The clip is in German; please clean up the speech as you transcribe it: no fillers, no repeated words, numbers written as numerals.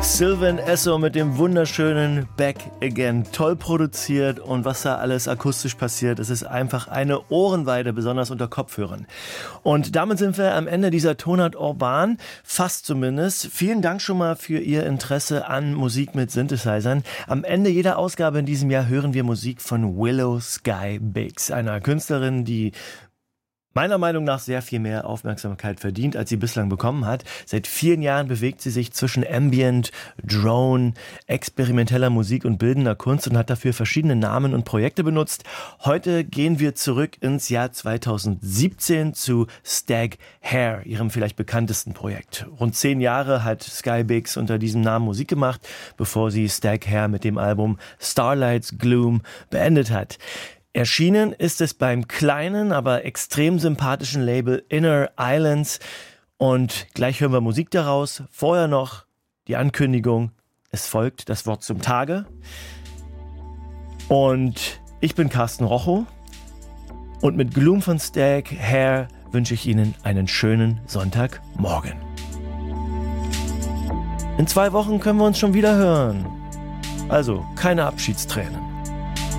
Sylvan Esso mit dem wunderschönen Back Again. Toll produziert und was da alles akustisch passiert, es ist einfach eine Ohrenweide, besonders unter Kopfhörern. Und damit sind wir am Ende dieser Tonart Urban, fast zumindest. Vielen Dank schon mal für Ihr Interesse an Musik mit Synthesizern. Am Ende jeder Ausgabe in diesem Jahr hören wir Musik von Willow Sky Biggs, einer Künstlerin, die meiner Meinung nach sehr viel mehr Aufmerksamkeit verdient, als sie bislang bekommen hat. Seit 4 Jahren bewegt sie sich zwischen Ambient, Drone, experimenteller Musik und bildender Kunst und hat dafür verschiedene Namen und Projekte benutzt. Heute gehen wir zurück ins Jahr 2017 zu Stag Hare, ihrem vielleicht bekanntesten Projekt. Rund 10 Jahre hat Sky Biggs unter diesem Namen Musik gemacht, bevor sie Stag Hare mit dem Album Starlight's Gloom beendet hat. Erschienen ist es beim kleinen, aber extrem sympathischen Label Inner Islands und gleich hören wir Musik daraus. Vorher noch die Ankündigung, es folgt das Wort zum Tage und ich bin Carsten Rochow und mit Gloom von Stag Hare wünsche ich Ihnen einen schönen Sonntagmorgen. In 2 Wochen können wir uns schon wieder hören, also keine Abschiedstränen.